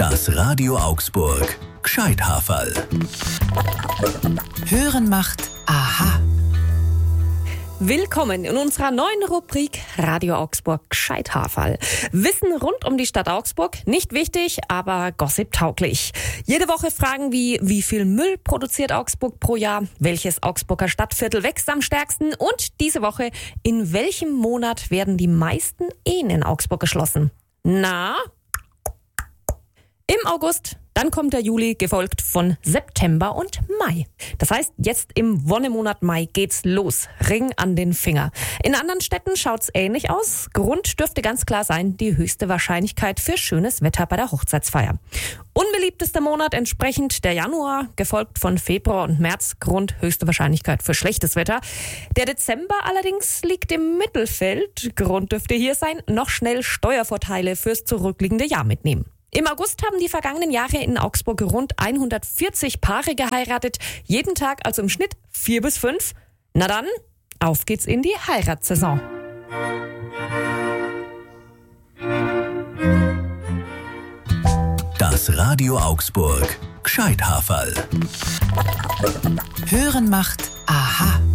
Das Radio Augsburg Gscheithaferl. Hören macht aha. Willkommen in unserer neuen Rubrik Radio Augsburg Gscheithaferl. Wissen rund um die Stadt Augsburg, nicht wichtig, aber gossip-tauglich. Jede Woche Fragen wie viel Müll produziert Augsburg pro Jahr, welches Augsburger Stadtviertel wächst am stärksten und diese Woche, in welchem Monat werden die meisten Ehen in Augsburg geschlossen? Na? Im August. Dann kommt der Juli, gefolgt von September und Mai. Das heißt, jetzt im Wonnemonat Mai geht's los. Ring an den Finger. In anderen Städten schaut's ähnlich aus. Grund dürfte ganz klar sein, die höchste Wahrscheinlichkeit für schönes Wetter bei der Hochzeitsfeier. Unbeliebtester Monat entsprechend der Januar, gefolgt von Februar und März. Grund höchste Wahrscheinlichkeit für schlechtes Wetter. Der Dezember allerdings liegt im Mittelfeld. Grund dürfte hier sein, noch schnell Steuervorteile fürs zurückliegende Jahr mitnehmen. Im August haben die vergangenen Jahre in Augsburg rund 140 Paare geheiratet. Jeden Tag also im Schnitt 4 bis 5. Na dann, auf geht's in die Heiratssaison. Das Radio Augsburg Gscheithaferl. Hören macht aha.